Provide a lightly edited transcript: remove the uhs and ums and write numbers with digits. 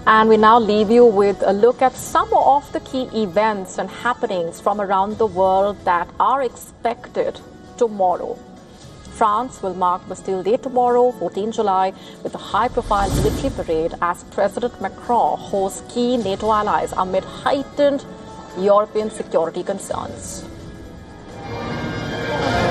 And we now leave you with a look at some of the key events and happenings from around the world that are expected tomorrow. France will mark Bastille Day tomorrow, 14 July, with a high-profile military parade as President Macron hosts key NATO allies amid heightened European security concerns.